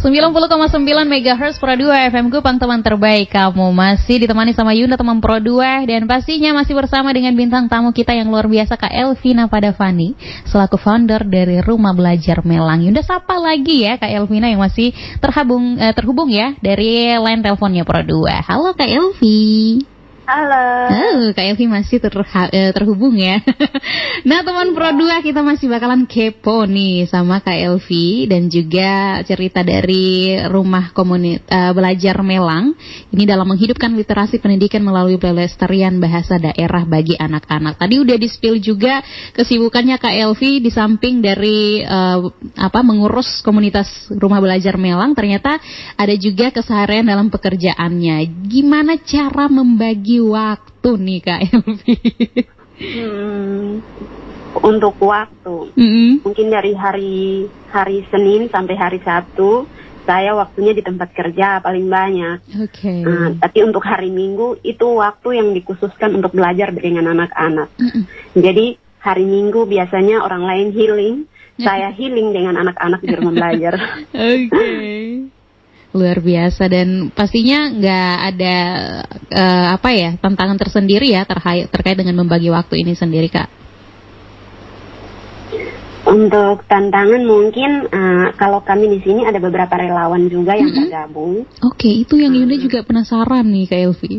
90,9 MHz Pro 2 FM Kupang, teman terbaik kamu. Masih ditemani sama Yunda, teman Pro 2. Dan pastinya masih bersama dengan bintang tamu kita yang luar biasa, Kak Elvina Padavani, selaku founder dari Rumah Belajar Melang. Yunda sapa lagi ya Kak Elvina yang masih terhubung ya dari line teleponnya Pro 2. Halo Kak Elvi. Halo. Kak Elvi masih terhubung ya. Nah teman Pro 2, kita masih bakalan kepo nih sama Kak Elvi dan juga cerita dari Rumah Belajar Melang. Ini dalam menghidupkan literasi pendidikan melalui pelestarian bahasa daerah bagi anak-anak. Tadi udah di-spill juga kesibukannya Kak Elvi di samping dari mengurus komunitas Rumah Belajar Melang. Ternyata ada juga keseharian dalam pekerjaannya. Gimana cara membagi waktu nih Kak Elvi? Untuk waktu, mungkin dari hari Senin sampai hari Sabtu saya waktunya di tempat kerja paling banyak. Oke. Tapi untuk hari Minggu itu waktu yang dikhususkan untuk belajar dengan anak-anak. Jadi hari Minggu biasanya orang lain healing, saya healing dengan anak-anak di rumah belajar. Oke. Luar biasa, dan pastinya nggak ada tantangan tersendiri ya terkait dengan membagi waktu ini sendiri Kak. Untuk tantangan mungkin kalau kami di sini ada beberapa relawan juga yang bergabung. Oke, itu yang Yunda juga penasaran nih Kak Elvi.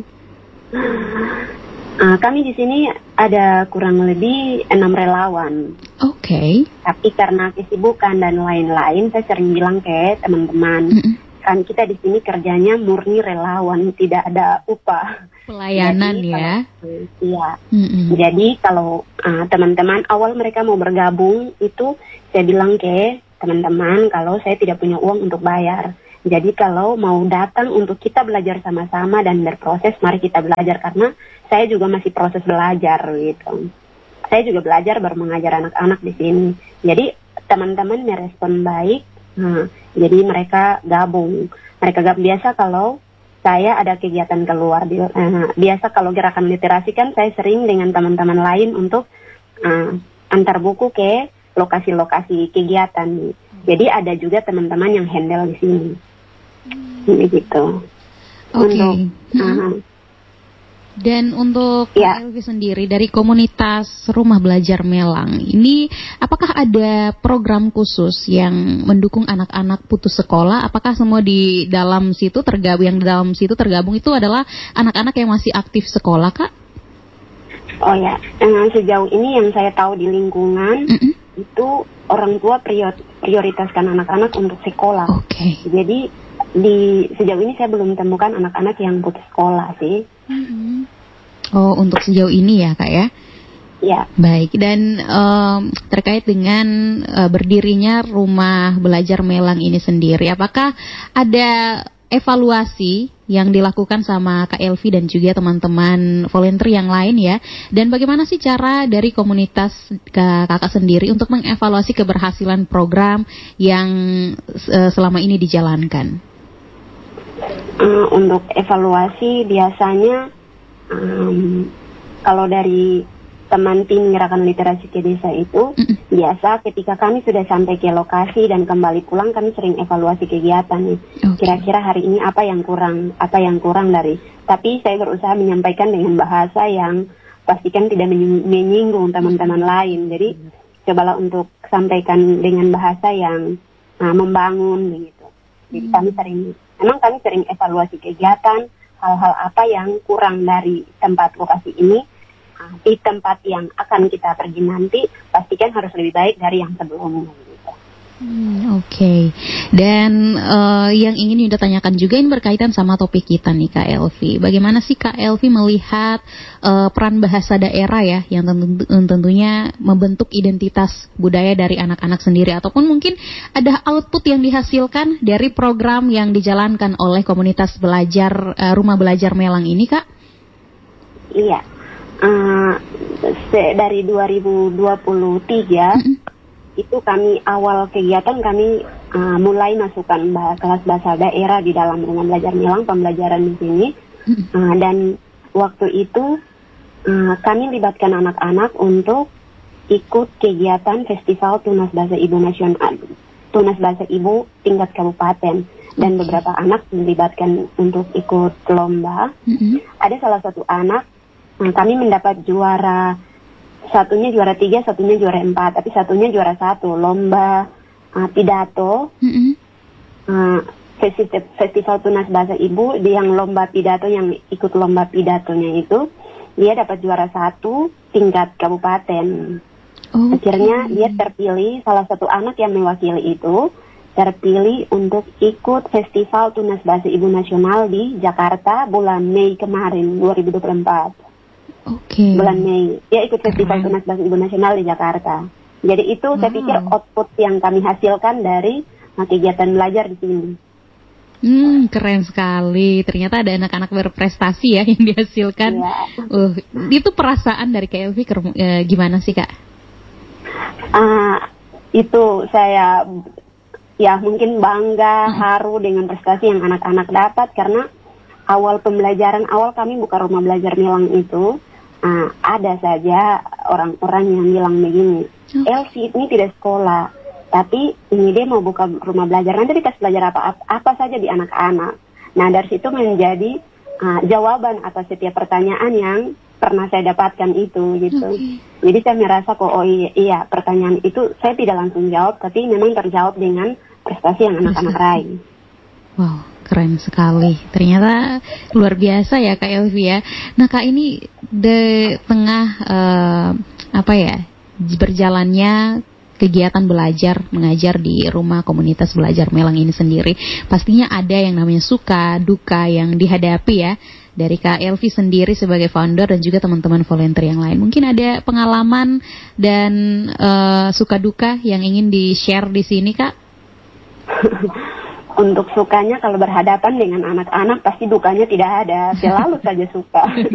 Kami di sini ada kurang lebih 6 relawan. Oke. Tapi karena kesibukan dan lain-lain, saya sering bilang ke teman-teman, kan kita di sini kerjanya murni relawan, tidak ada upah. Pelayanan. Jadi, ya. Iya. Jadi kalau teman-teman awal mereka mau bergabung itu saya bilang ke teman-teman kalau saya tidak punya uang untuk bayar. Jadi kalau mau datang untuk kita belajar sama-sama dan berproses, mari kita belajar karena saya juga masih proses belajar gitu. Saya juga belajar baru mengajar anak-anak di sini. Jadi teman-teman merespon baik. Jadi mereka gabung. Biasa kalau saya ada kegiatan keluar. Biasa kalau gerakan literasi kan saya sering dengan teman-teman lain untuk antar buku ke lokasi-lokasi kegiatan. Jadi ada juga teman-teman yang handle di sini. Begitu. Oke. Dan untuk Kak Elvi sendiri dari komunitas Rumah Belajar Melang ini, apakah ada program khusus yang mendukung anak-anak putus sekolah? Apakah semua di dalam situ tergabung itu adalah anak-anak yang masih aktif sekolah Kak? Oh ya, sejauh ini yang saya tahu di lingkungan itu orang tua prioritaskan anak-anak untuk sekolah. Oke. Jadi sejauh ini saya belum temukan anak-anak yang putus sekolah sih. Oh, untuk sejauh ini ya Kak ya? Ya. Baik, dan terkait dengan berdirinya Rumah Belajar Melang ini sendiri, apakah ada evaluasi yang dilakukan sama Kak Elvi dan juga teman-teman volunteer yang lain ya? Dan bagaimana sih cara dari komunitas kakak sendiri untuk mengevaluasi keberhasilan program yang selama ini dijalankan? Untuk evaluasi biasanya kalau dari teman tim gerakan literasi ke desa itu biasa ketika kami sudah sampai ke lokasi dan kembali pulang kami sering evaluasi kegiatan nih. Kira-kira hari ini apa yang kurang dari. Tapi saya berusaha menyampaikan dengan bahasa yang pastikan tidak menyinggung teman-teman lain. Jadi cobalah untuk sampaikan dengan bahasa yang membangun begitu. Jadi kami sering evaluasi kegiatan, hal-hal apa yang kurang dari tempat lokasi ini. Di tempat yang akan kita pergi nanti, pastikan harus lebih baik dari yang sebelumnya. Oke. Dan yang ingin Yunda tanyakan juga ini berkaitan sama topik kita nih Kak Elvi. Bagaimana sih Kak Elvi melihat peran bahasa daerah ya, yang tentunya membentuk identitas budaya dari anak-anak sendiri, ataupun mungkin ada output yang dihasilkan dari program yang dijalankan oleh komunitas Rumah Belajar Melang ini Kak? Iya. Dari 2023 itu kami awal kegiatan kami mulai masukkan kelas bahasa daerah di dalam Rumah Belajar Melang, pembelajaran di sini. Dan waktu itu kami libatkan anak-anak untuk ikut kegiatan Festival Tunas Bahasa Ibu Nasional. tunas bahasa ibu tingkat kabupaten dan beberapa anak dilibatkan untuk ikut lomba. Ada salah satu anak kami mendapat juara, satunya juara 3, satunya juara 4, tapi satunya juara 1 lomba pidato. Festival Tunas Bahasa Ibu, di yang lomba pidato, yang ikut lomba pidatonya itu dia dapat juara 1 tingkat kabupaten. Akhirnya dia terpilih, salah satu anak yang mewakili itu terpilih untuk ikut Festival Tunas Bahasa Ibu Nasional di Jakarta bulan Mei kemarin 2024. Bulan Mei dia ikut Festival Tunas Bahasa Ibu Nasional di Jakarta. Jadi itu saya pikir output yang kami hasilkan dari kegiatan belajar di sini. Keren sekali. Ternyata ada anak-anak berprestasi ya yang dihasilkan. Itu perasaan dari Kak Elvi gimana sih, Kak? Itu saya mungkin bangga, haru dengan prestasi yang anak-anak dapat, karena awal kami buka rumah belajar Melang itu ada saja orang-orang yang bilang begini, Elvi ini tidak sekolah, tapi ini dia mau buka rumah belajar, nanti dikasih belajar apa saja di anak-anak. Nah, dari situ menjadi jawaban atas setiap pertanyaan yang pernah saya dapatkan itu gitu. Jadi saya merasa kok iya pertanyaan itu saya tidak langsung jawab, tapi memang terjawab dengan prestasi yang anak-anak raih. Wow, keren sekali. Ternyata luar biasa ya Kak Elvi ya. Nah Kak, ini di tengah berjalannya kegiatan belajar mengajar di rumah komunitas belajar Melang ini sendiri, pastinya ada yang namanya suka duka yang dihadapi ya dari Kak Elvi sendiri sebagai founder dan juga teman-teman volunteer yang lain. Mungkin ada pengalaman dan suka duka yang ingin di-share di sini, Kak? Untuk sukanya, kalau berhadapan dengan anak-anak pasti dukanya tidak ada, selalu saja suka.